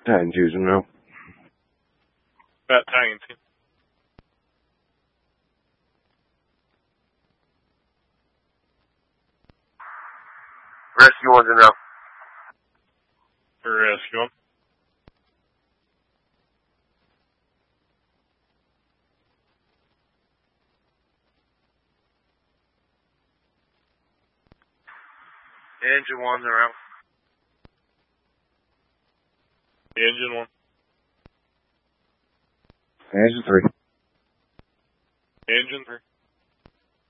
Titan choosing now. About Titan. Rescue 1's in route. Rescue 1. Engine 1's around. Engine 1. Engine 3. Engine 3.